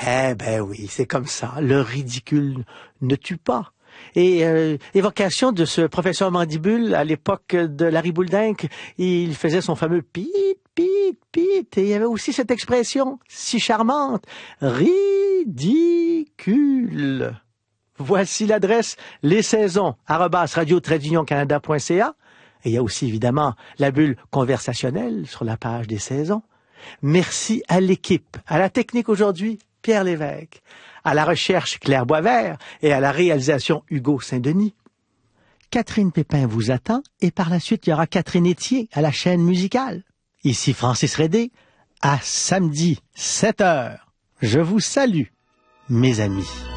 Eh ben oui, c'est comme ça. Le ridicule ne tue pas. Et évocation de ce professeur Mandibule à l'époque de Larry Bouldinck, il faisait son fameux pit, pit, pit, et il y avait aussi cette expression si charmante, ridicule. Voici l'adresse lessaisons@radio-canada.ca. Et il y a aussi évidemment la bulle conversationnelle sur la page des saisons. Merci à l'équipe, à la technique aujourd'hui, Pierre Lévesque, à la recherche Claire Boisvert et à la réalisation Hugo Saint-Denis. Catherine Pépin vous attend et par la suite il y aura Catherine Etier à la chaîne musicale. Ici Francis Redé, à samedi 7h. Je vous salue, mes amis.